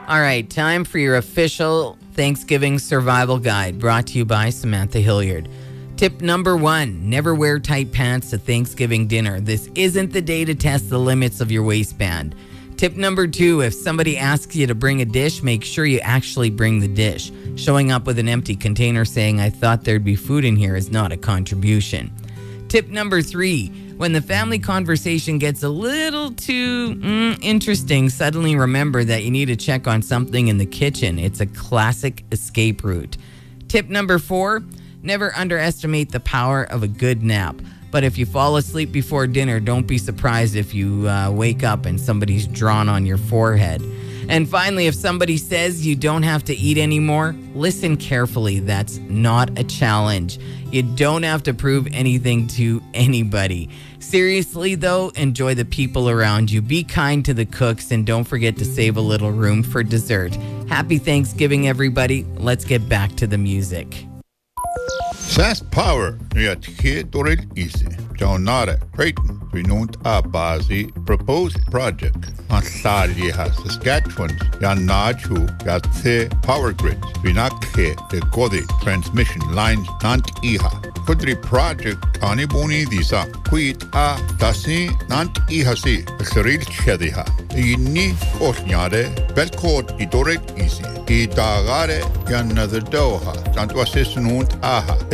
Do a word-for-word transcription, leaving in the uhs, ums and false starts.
All right, time for your official Thanksgiving survival guide, brought to you by Samantha Hilliard. Tip number one, never wear tight pants to Thanksgiving dinner. This isn't the day to test the limits of your waistband. Tip number two, if somebody asks you to bring a dish, make sure you actually bring the dish. Showing up with an empty container saying, I thought there'd be food in here, is not a contribution. Tip number three, when the family conversation gets a little too mm, interesting, suddenly remember that you need to check on something in the kitchen. It's a classic escape route. Tip number four, never underestimate the power of a good nap. But if you fall asleep before dinner, don't be surprised if you uh, wake up and somebody's drawn on your forehead. And finally, if somebody says you don't have to eat anymore, listen carefully. That's not a challenge. You don't have to prove anything to anybody. Seriously, though, enjoy the people around you. Be kind to the cooks, and don't forget to save a little room for dessert. Happy Thanksgiving, everybody. Let's get back to the music. Fast Power ja tjetoril isi. Jaunare Creighton Renount Abazi proposed project on Saliha Saskatchewan ya Nachu ya Tse Power Grids Vinakhe the Godi transmission lines Nant Iha. Kudri project Anibuni Disa Quit A Tasi Nant Ihasi Xeril Chediha. Inni Osnyare Belkot Idoret Isi. Idagare Yanother Doha. Tantwasis Nunt Aha.